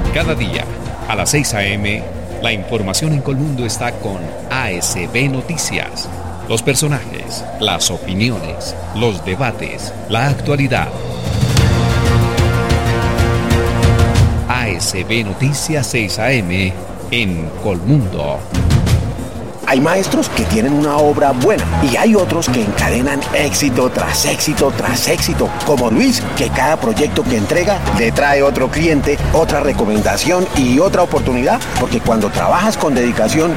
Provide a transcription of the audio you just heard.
Cada día, a las 6 a.m., la información en Colmundo está con ASB Noticias. Los personajes, las opiniones, los debates, la actualidad. ASB Noticias 6 a.m. en Colmundo. Hay maestros que tienen una obra buena y hay otros que encadenan éxito tras éxito tras éxito, como Luis, que cada proyecto que entrega le trae otro cliente, otra recomendación y otra oportunidad, porque cuando trabajas con dedicación